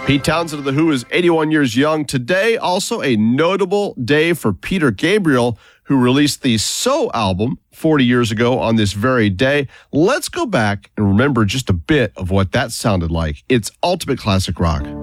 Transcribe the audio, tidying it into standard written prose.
Pete Townsend of The Who is 81 years young today. Also a notable day for Peter Gabriel, who released the So album 40 years ago on this very day. Let's go back and remember just a bit of what that sounded like. It's ultimate classic rock.